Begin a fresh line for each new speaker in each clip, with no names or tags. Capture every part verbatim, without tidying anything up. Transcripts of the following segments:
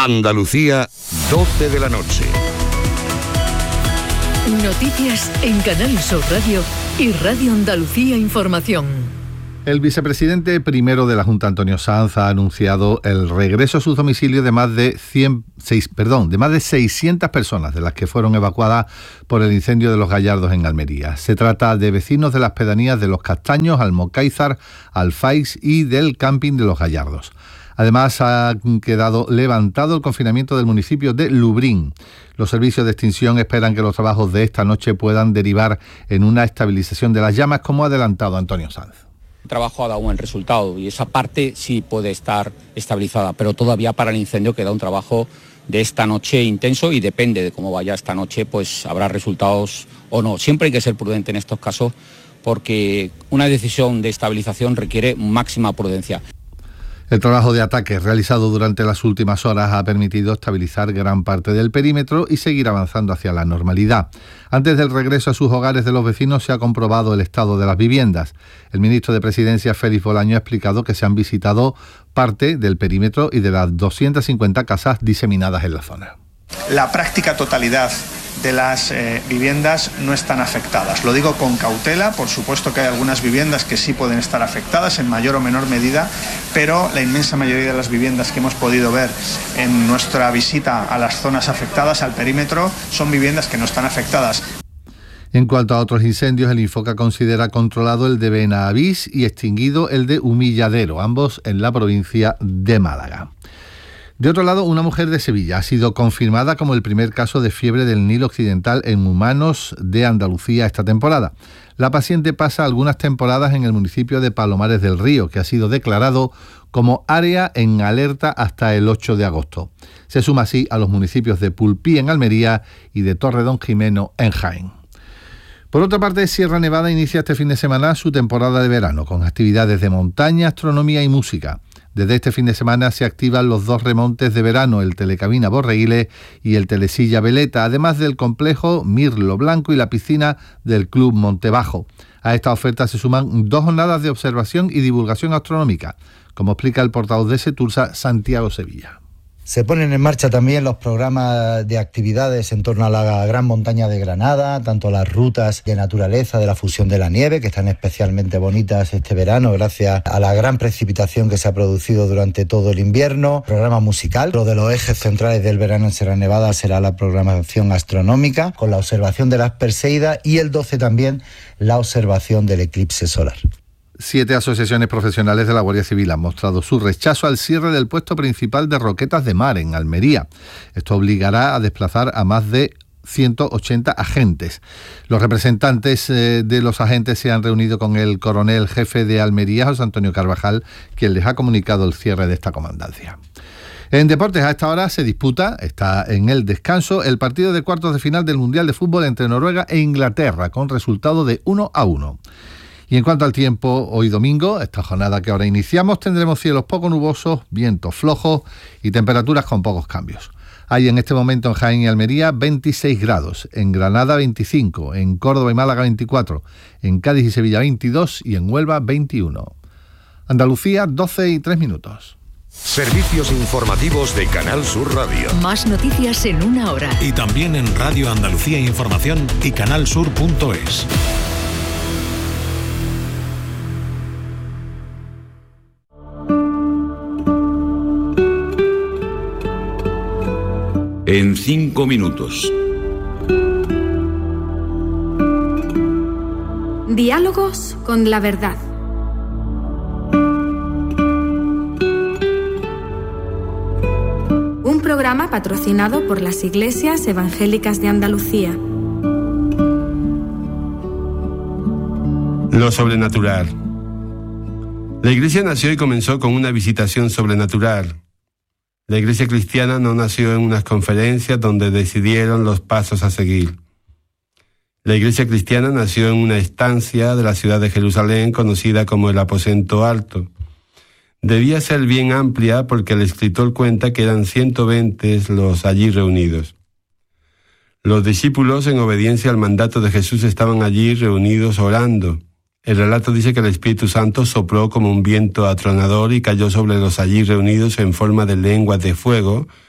Andalucía, doce de la noche.
Noticias en Canal Sur Radio y Radio Andalucía Información.
El vicepresidente primero de la Junta, Antonio Sanz, ha anunciado el regreso a su domicilio de más de cien, seis, perdón, de más de seiscientas personas, de las que fueron evacuadas por el incendio de Los Gallardos en Almería. Se trata de vecinos de las pedanías de Los Castaños, Almocáizar, Alfaiz y del camping de Los Gallardos. Además, ha quedado levantado el confinamiento del municipio de Lubrín. Los servicios de extinción esperan que los trabajos de esta noche puedan derivar en una estabilización de las llamas, como ha adelantado Antonio Sanz.
El trabajo ha dado un buen resultado y esa parte sí puede estar estabilizada, pero todavía para el incendio queda un trabajo de esta noche intenso y depende de cómo vaya esta noche, pues habrá resultados o no. Siempre hay que ser prudente en estos casos porque una decisión de estabilización requiere máxima prudencia.
El trabajo de ataque realizado durante las últimas horas ha permitido estabilizar gran parte del perímetro y seguir avanzando hacia la normalidad. Antes del regreso a sus hogares de los vecinos se ha comprobado el estado de las viviendas. El ministro de Presidencia, Félix Bolaño, ha explicado que se han visitado parte del perímetro y de las doscientas cincuenta casas diseminadas en la zona.
La práctica totalidad de las eh, viviendas no están afectadas. Lo digo con cautela, por supuesto que hay algunas viviendas que sí pueden estar afectadas en mayor o menor medida, pero la inmensa mayoría de las viviendas que hemos podido ver en nuestra visita a las zonas afectadas, al perímetro, son viviendas que no están afectadas.
En cuanto a otros incendios, el Infoca considera controlado el de Benavís y extinguido el de Humilladero, ambos en la provincia de Málaga. De otro lado, una mujer de Sevilla ha sido confirmada como el primer caso de fiebre del Nilo Occidental en humanos de Andalucía esta temporada. La paciente pasa algunas temporadas en el municipio de Palomares del Río, que ha sido declarado como área en alerta hasta el ocho de agosto. Se suma así a los municipios de Pulpí en Almería y de Torredonjimeno en Jaén. Por otra parte, Sierra Nevada inicia este fin de semana su temporada de verano, con actividades de montaña, astronomía y música. Desde este fin de semana se activan los dos remontes de verano, el Telecabina Borreguiles y el Telesilla Veleta, además del complejo Mirlo Blanco y la piscina del Club Montebajo. A esta oferta se suman dos jornadas de observación y divulgación astronómica, como explica el portavoz de Setursa, Santiago Sevilla.
Se ponen en marcha también los programas de actividades en torno a la Gran Montaña de Granada, tanto las rutas de naturaleza de la fusión de la nieve, que están especialmente bonitas este verano gracias a la gran precipitación que se ha producido durante todo el invierno. Programa musical, lo de los ejes centrales del verano en Sierra Nevada será la programación astronómica, con la observación de las Perseidas, y el doce también la observación del eclipse solar.
Siete asociaciones profesionales de la Guardia Civil han mostrado su rechazo al cierre del puesto principal de Roquetas de Mar en Almería. Esto obligará a desplazar a más de ciento ochenta agentes. Los representantes eh, de los agentes se han reunido con el coronel jefe de Almería, José Antonio Carvajal, quien les ha comunicado el cierre de esta comandancia. En deportes, a esta hora se disputa, está en el descanso, el partido de cuartos de final del Mundial de Fútbol entre Noruega e Inglaterra, con resultado de uno a uno. Y en cuanto al tiempo, hoy domingo, esta jornada que ahora iniciamos, tendremos cielos poco nubosos, vientos flojos y temperaturas con pocos cambios. Hay en este momento en Jaén y Almería veintiséis grados, en Granada veinticinco, en Córdoba y Málaga veinticuatro, en Cádiz y Sevilla veintidós y en Huelva veintiuno. Andalucía, doce y tres minutos.
Servicios informativos de Canal Sur Radio.
Más noticias en una hora.
Y también en Radio Andalucía Información y canalsur punto es.
En cinco minutos.
Diálogos con la verdad. Un programa patrocinado por las Iglesias Evangélicas de Andalucía.
Lo sobrenatural. La Iglesia nació y comenzó con una visitación sobrenatural. La Iglesia cristiana no nació en unas conferencias donde decidieron los pasos a seguir. La Iglesia cristiana nació en una estancia de la ciudad de Jerusalén conocida como el Aposento Alto. Debía ser bien amplia porque el escritor cuenta que eran ciento veinte los allí reunidos. Los discípulos, en obediencia al mandato de Jesús, estaban allí reunidos orando. El relato dice que el Espíritu Santo sopló como un viento atronador y cayó sobre los allí reunidos en forma de lenguas de fuego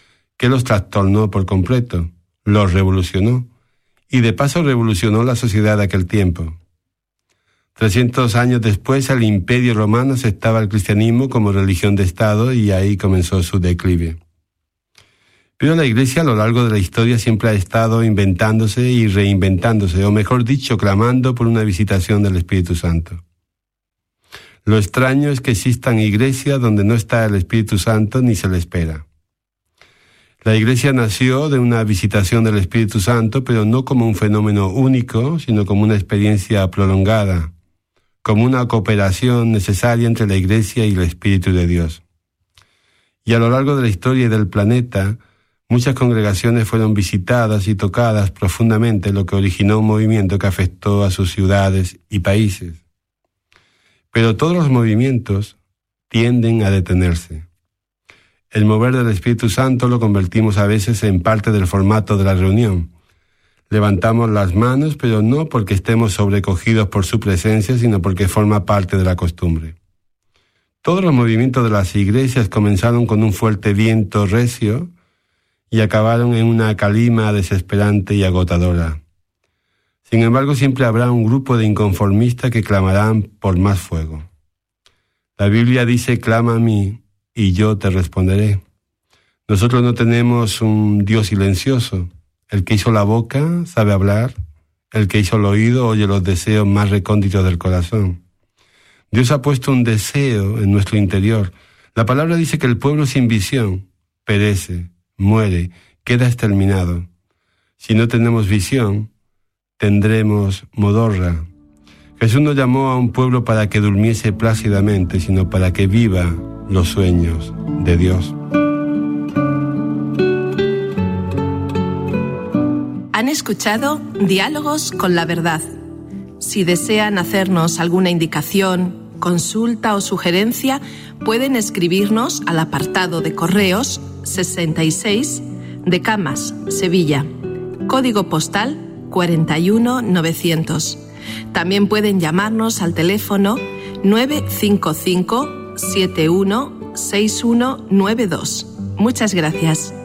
que los trastornó por completo, los revolucionó, y de paso revolucionó la sociedad de aquel tiempo. trescientos años después, el Imperio Romano aceptaba el cristianismo como religión de Estado y ahí comenzó su declive. Pero la Iglesia a lo largo de la historia siempre ha estado inventándose y reinventándose, o mejor dicho, clamando por una visitación del Espíritu Santo. Lo extraño es que existan iglesias donde no está el Espíritu Santo ni se le espera. La Iglesia nació de una visitación del Espíritu Santo, pero no como un fenómeno único, sino como una experiencia prolongada, como una cooperación necesaria entre la Iglesia y el Espíritu de Dios. Y a lo largo de la historia y del planeta, muchas congregaciones fueron visitadas y tocadas profundamente, lo que originó un movimiento que afectó a sus ciudades y países. Pero todos los movimientos tienden a detenerse. El mover del Espíritu Santo lo convertimos a veces en parte del formato de la reunión. Levantamos las manos, pero no porque estemos sobrecogidos por su presencia, sino porque forma parte de la costumbre. Todos los movimientos de las iglesias comenzaron con un fuerte viento recio y acabaron en una calima desesperante y agotadora. Sin embargo, siempre habrá un grupo de inconformistas que clamarán por más fuego. La Biblia dice, clama a mí y yo te responderé. Nosotros no tenemos un Dios silencioso. El que hizo la boca sabe hablar. El que hizo el oído oye los deseos más recónditos del corazón. Dios ha puesto un deseo en nuestro interior. La palabra dice que el pueblo sin visión perece, muere, queda exterminado. Si no tenemos visión, tendremos modorra. Jesús no llamó a un pueblo para que durmiese plácidamente, sino para que viva los sueños de Dios.
Han escuchado Diálogos con la Verdad. Si desean hacernos alguna indicación, consulta o sugerencia, pueden escribirnos al apartado de correos sesenta y seis de Camas, Sevilla, código postal cuarenta y uno mil novecientos. También pueden llamarnos al teléfono nueve cinco cinco, siete uno, seis uno nueve dos. Muchas gracias.